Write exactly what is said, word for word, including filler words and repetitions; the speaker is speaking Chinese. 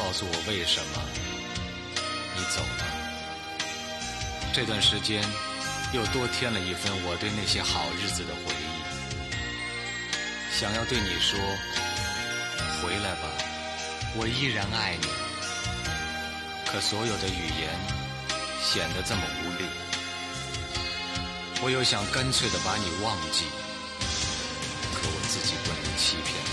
告诉我为什么你走了。这段时间又多添了一份我对那些好日子的回忆，想要对你说，回来吧，我依然爱你。可所有的语言显得这么无力，我又想干脆地把你忘记，可我自己不能欺骗